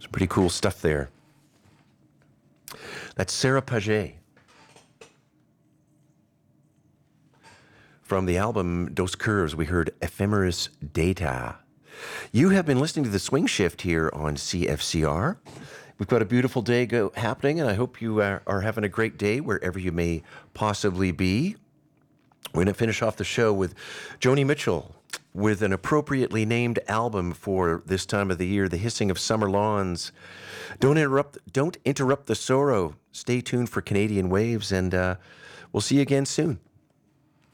It's pretty cool stuff there. That's Sarah Paget from the album Dos Curves. We heard Ephemeris Data. You have been listening to The Swing Shift here on CFCR. We've got a beautiful day happening, and I hope you are having a great day wherever you may possibly be. We're going to finish off the show with Joni Mitchell with an appropriately named album for this time of the year, The Hissing of Summer Lawns. Don't interrupt the sorrow. Stay tuned for Canadian Waves, and we'll see you again soon.